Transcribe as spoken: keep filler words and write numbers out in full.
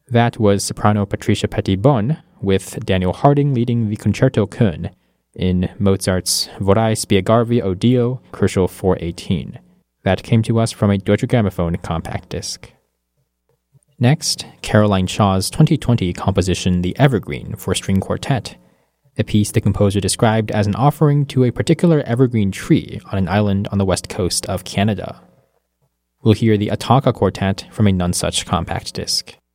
That was soprano Patricia Petitbon, with Daniel Harding leading the Concerto Köln in Mozart's Vorrei spiegarvi o Dio, Crucial four eighteen. That came to us from a Deutsche Grammophon compact disc. Next, Caroline Shaw's twenty twenty composition The Evergreen for string quartet, a piece the composer described as an offering to a particular evergreen tree on an island on the west coast of Canada. We'll hear the Ataka Quartet from a Nonesuch compact disc.